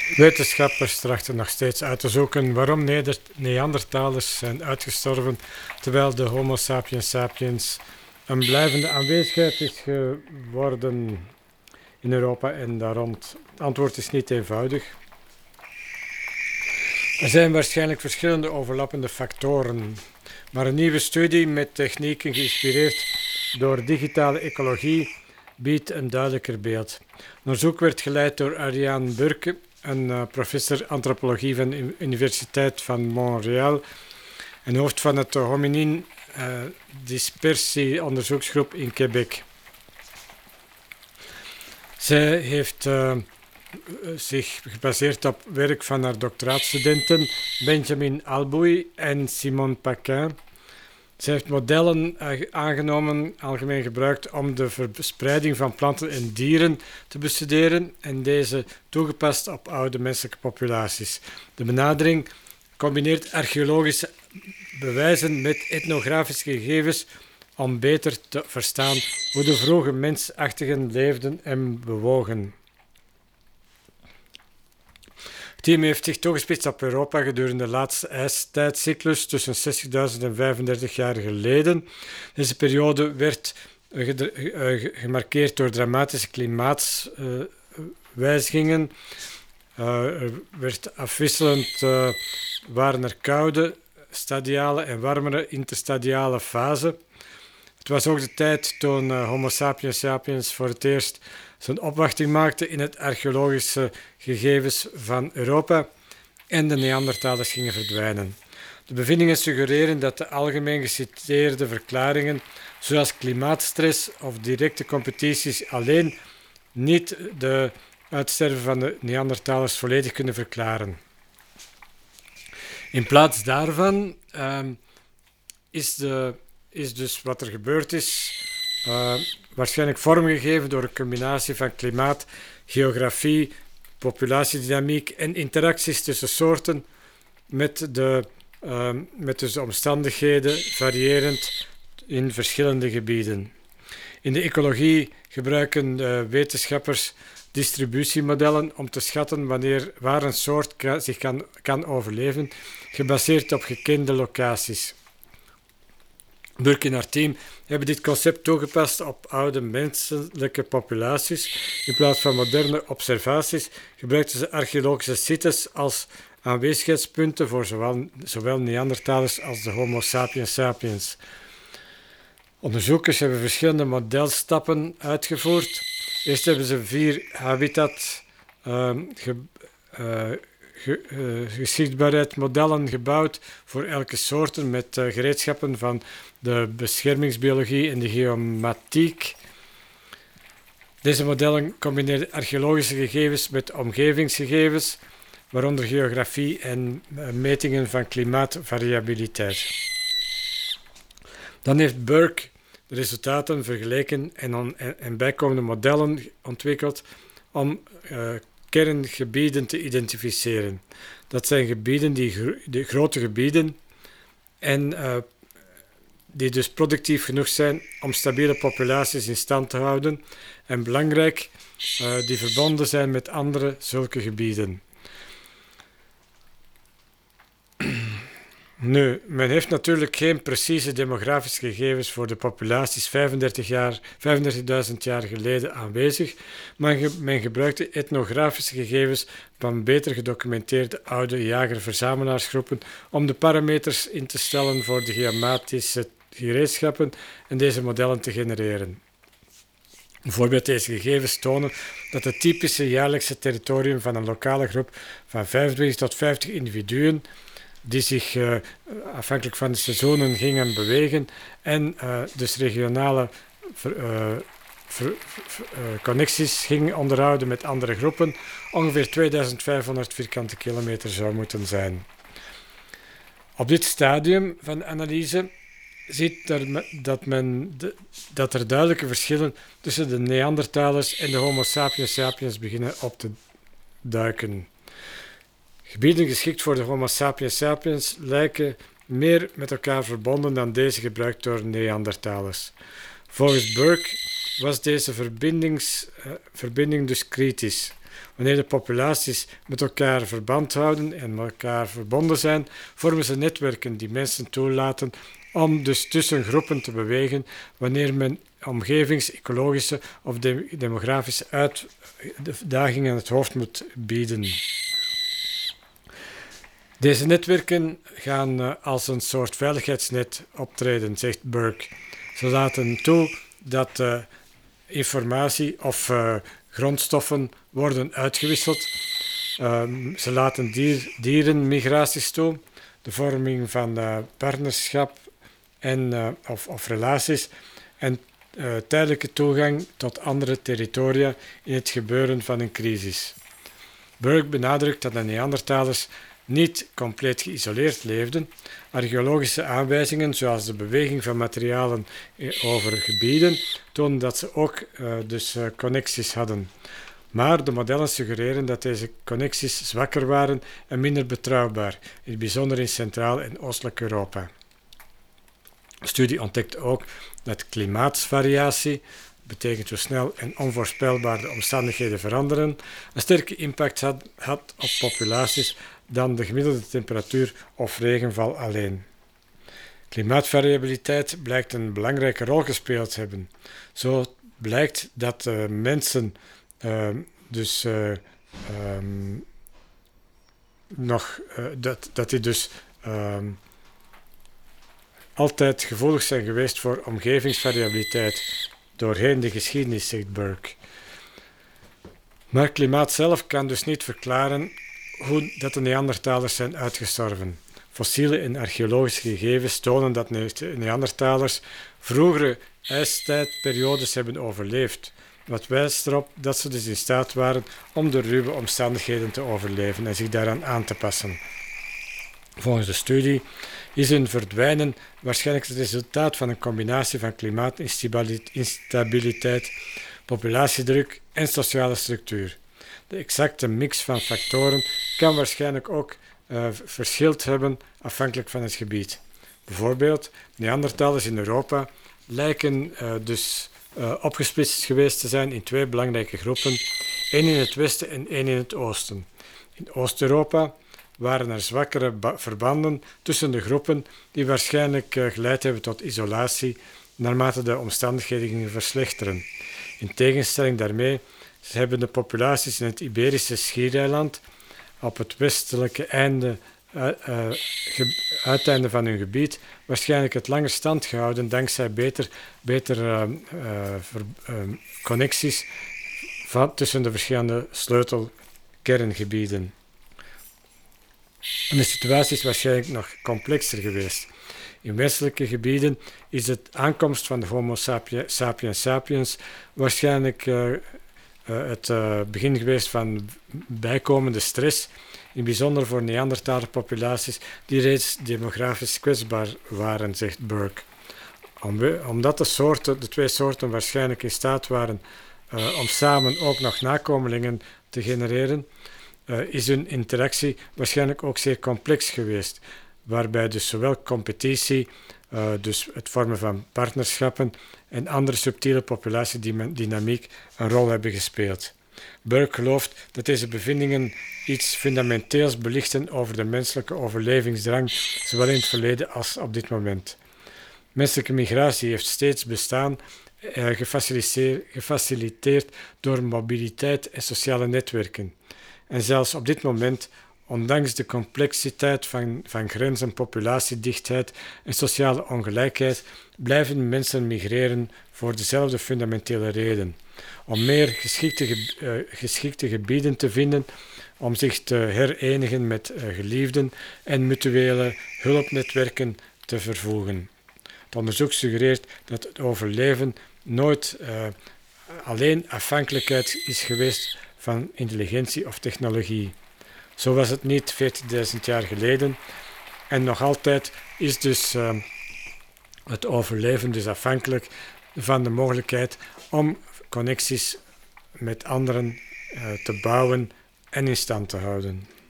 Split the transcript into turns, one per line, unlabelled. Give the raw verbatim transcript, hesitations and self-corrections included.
Wetenschappers trachten nog steeds uit te zoeken waarom Neder- Neandertalers zijn uitgestorven, terwijl de Homo sapiens sapiens een blijvende aanwezigheid is geworden in Europa en daar rond. Het antwoord is niet eenvoudig. Er zijn waarschijnlijk verschillende overlappende factoren, maar een nieuwe studie met technieken geïnspireerd door digitale ecologie biedt een duidelijker beeld. Onderzoek werd geleid door Ariane Burke, een uh, professor antropologie van de Universiteit van Montréal en hoofd van het hominin uh, dispersie onderzoeksgroep in Quebec. Zij heeft uh, zich gebaseerd op werk van haar doctoraatstudenten Benjamin Albouy en Simone Paquin. Ze heeft modellen aangenomen, algemeen gebruikt, om de verspreiding van planten en dieren te bestuderen en deze toegepast op oude menselijke populaties. De benadering combineert archeologische bewijzen met etnografische gegevens om beter te verstaan hoe de vroege mensachtigen leefden en bewogen. Het team heeft zich toegespitst op Europa gedurende de laatste ijstijdcyclus tussen zestigduizend en vijfendertig jaar geleden. Deze periode werd gemarkeerd door dramatische klimaatswijzigingen. Uh, er werd afwisselend, uh, waren er koude, stadiale en warmere interstadiale fasen. Het was ook de tijd toen uh, Homo sapiens sapiens voor het eerst zijn opwachting maakte in het archeologische gegevens van Europa en de Neandertalers gingen verdwijnen. De bevindingen suggereren dat de algemeen geciteerde verklaringen, zoals klimaatstress of directe competities, alleen niet de uitsterven van de Neandertalers volledig kunnen verklaren. In plaats daarvan uh, is, de, is dus wat er gebeurd is uh, waarschijnlijk vormgegeven door een combinatie van klimaat, geografie, populatiedynamiek en interacties tussen soorten met de, uh, met dus de omstandigheden variërend in verschillende gebieden. In de ecologie gebruiken uh, wetenschappers distributiemodellen om te schatten wanneer, waar een soort ka- zich kan, kan overleven, gebaseerd op gekende locaties. Burke en haar team hebben dit concept toegepast op oude menselijke populaties. In plaats van moderne observaties gebruikten ze archeologische sites als aanwezigheidspunten voor zowel, zowel Neandertalers als de Homo sapiens sapiens. Onderzoekers hebben verschillende modelstappen uitgevoerd. Eerst hebben ze vier habitat uh, ge, uh, ge, uh, geschiktbaarheidsmodellen gebouwd voor elke soort met uh, gereedschappen van de beschermingsbiologie en de geomatiek. Deze modellen combineerden archeologische gegevens met omgevingsgegevens, waaronder geografie en uh, metingen van klimaatvariabiliteit. Dan heeft Burke de resultaten vergeleken en, on, en, en bijkomende modellen ontwikkeld om uh, kerngebieden te identificeren. Dat zijn gebieden die, gro- die grote gebieden en uh, die dus productief genoeg zijn om stabiele populaties in stand te houden en belangrijk, uh, die verbonden zijn met andere zulke gebieden. Nu, men heeft natuurlijk geen precieze demografische gegevens voor de populaties vijfendertigduizend jaar geleden aanwezig, maar ge- men gebruikte etnografische gegevens van beter gedocumenteerde oude jager-verzamelaarsgroepen om de parameters in te stellen voor de geomatische gereedschappen en deze modellen te genereren. Bijvoorbeeld deze gegevens tonen dat het typische jaarlijkse territorium van een lokale groep van vijfentwintig tot vijftig individuen die zich uh, afhankelijk van de seizoenen gingen bewegen en uh, dus regionale ver, uh, ver, ver, uh, connecties gingen onderhouden met andere groepen, ongeveer tweeduizend vijfhonderd vierkante kilometer zou moeten zijn. Op dit stadium van de analyse ziet er dat, men de, dat er duidelijke verschillen tussen de Neandertalers en de Homo sapiens sapiens beginnen op te duiken. Gebieden geschikt voor de Homo sapiens sapiens lijken meer met elkaar verbonden dan deze gebruikt door Neandertalers. Volgens Burke was deze verbindings, uh, verbinding dus kritisch. Wanneer de populaties met elkaar verband houden en met elkaar verbonden zijn, vormen ze netwerken die mensen toelaten om dus tussen groepen te bewegen wanneer men omgevings-, ecologische of de- demografische uitdagingen aan het hoofd moet bieden. Deze netwerken gaan uh, als een soort veiligheidsnet optreden, zegt Burke. Ze laten toe dat uh, informatie of uh, grondstoffen worden uitgewisseld. Um, ze laten dier, dierenmigraties toe, de vorming van uh, partnerschap en, uh, of, of relaties en uh, tijdelijke toegang tot andere territoria in het gebeuren van een crisis. Burke benadrukt dat de Neandertalers niet compleet geïsoleerd leefden. Archeologische aanwijzingen, zoals de beweging van materialen over gebieden, tonen dat ze ook uh, dus, uh, connecties hadden. Maar de modellen suggereren dat deze connecties zwakker waren en minder betrouwbaar, in het bijzonder in Centraal- en Oostelijk Europa. De studie ontdekt ook dat klimaatsvariatie, betekent hoe snel en onvoorspelbaar de omstandigheden veranderen, een sterke impact had, had op populaties dan de gemiddelde temperatuur of regenval alleen. Klimaatvariabiliteit blijkt een belangrijke rol gespeeld te hebben. Zo blijkt dat uh, mensen uh, dus uh, um, nog uh, dat, dat die dus um, altijd gevoelig zijn geweest voor omgevingsvariabiliteit doorheen de geschiedenis, zegt Burke. Maar klimaat zelf kan dus niet verklaren hoe dat de Neandertalers zijn uitgestorven. Fossiele en archeologische gegevens tonen dat de Neandertalers vroegere ijstijdperiodes hebben overleefd, wat wijst erop dat ze dus in staat waren om de ruwe omstandigheden te overleven en zich daaraan aan te passen. Volgens de studie is hun verdwijnen waarschijnlijk het resultaat van een combinatie van klimaatinstabiliteit, populatiedruk en sociale structuur. De exacte mix van factoren kan waarschijnlijk ook uh, verschild hebben afhankelijk van het gebied. Bijvoorbeeld, Neandertalers in Europa lijken uh, dus uh, opgesplitst geweest te zijn in twee belangrijke groepen, één in het westen en één in het oosten. In Oost-Europa waren er zwakkere verbanden tussen de groepen die waarschijnlijk uh, geleid hebben tot isolatie naarmate de omstandigheden gingen verslechteren. In tegenstelling daarmee hebben de populaties in het Iberische schiereiland op het westelijke einde, uh, uh, ge- uiteinde van hun gebied waarschijnlijk het langer stand gehouden dankzij beter, beter uh, uh, ver, uh, connecties van, tussen de verschillende sleutelkerngebieden. En de situatie is waarschijnlijk nog complexer geweest. In westelijke gebieden is de aankomst van de Homo sapiens sapiens, sapiens waarschijnlijk uh, uh, het uh, begin geweest van bijkomende stress, in bijzonder voor Neandertaler populaties die reeds demografisch kwetsbaar waren, zegt Burke. Om we, omdat de, soorten, de twee soorten waarschijnlijk in staat waren uh, om samen ook nog nakomelingen te genereren, uh, is hun interactie waarschijnlijk ook zeer complex geweest, waarbij dus zowel competitie, uh, dus het vormen van partnerschappen en andere subtiele populatiedynamiek een rol hebben gespeeld. Burke gelooft dat deze bevindingen iets fundamenteels belichten over de menselijke overlevingsdrang, zowel in het verleden als op dit moment. Menselijke migratie heeft steeds bestaan, uh, gefaciliteerd, gefaciliteerd door mobiliteit en sociale netwerken. En zelfs op dit moment, ondanks de complexiteit van, van grenzen, populatiedichtheid en sociale ongelijkheid, blijven mensen migreren voor dezelfde fundamentele reden. Om meer geschikte, ge, uh, geschikte gebieden te vinden, om zich te herenigen met uh, geliefden en mutuele hulpnetwerken te vervoegen. Het onderzoek suggereert dat het overleven nooit uh, alleen afhankelijkheid is geweest van intelligentie of technologie. Zo was het niet veertienduizend jaar geleden en nog altijd is dus uh, het overleven dus afhankelijk van de mogelijkheid om connecties met anderen uh, te bouwen en in stand te houden.